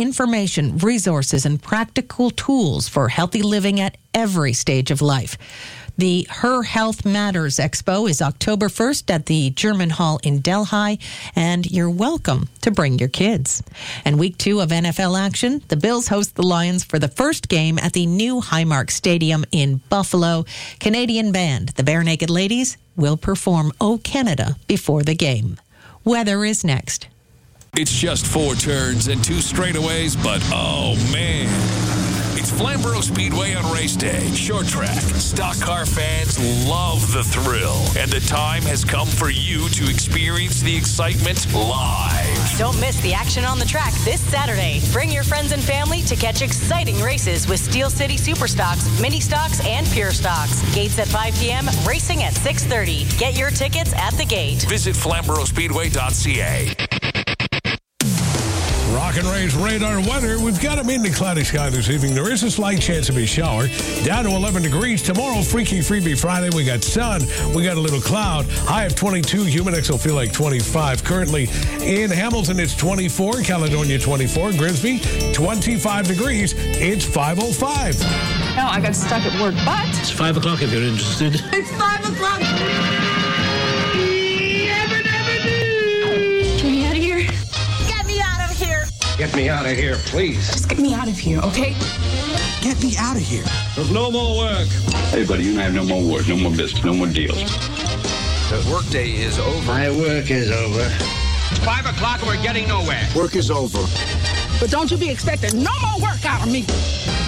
information, resources, and practical tools for healthy living at every stage of life. The Her Health Matters Expo is October 1st at the German Hall in Delhi, and you're welcome to bring your kids. And week 2 of NFL action, the Bills host the Lions for the first game at the new Highmark Stadium in Buffalo. Canadian band, the Bare Naked Ladies, will perform O Canada before the game. Weather is next. It's just 4 turns and 2 straightaways, but oh man. It's Flamborough Speedway on race day. Short track. Stock car fans love the thrill. And the time has come for you to experience the excitement live. Don't miss the action on the track this Saturday. Bring your friends and family to catch exciting races with Steel City Super Stocks, Mini Stocks, and Pure Stocks. Gates at 5 p.m., racing at 6:30. Get your tickets at the gate. Visit FlamboroughSpeedway.ca. Rock and Ray's radar weather. We've got a mainly cloudy sky this evening. There is a slight chance of a shower. Down to 11 degrees. Tomorrow, Freaky Freebie Friday. We got sun. We got a little cloud. High of 22. Humidex will feel like 25. Currently in Hamilton, it's 24. Caledonia, 24. Grimsby, 25 degrees. It's 5:05. No, I got stuck at work, but... It's 5 o'clock if you're interested. It's 5 o'clock! Get me out of here, please. Just get me out of here, okay? Get me out of here. There's no more work. Hey, buddy, you and I have no more work, no more business, no more deals. The workday is over. My work is over. 5 o'clock and we're getting nowhere. Work is over. But don't you be expecting no more work out of me.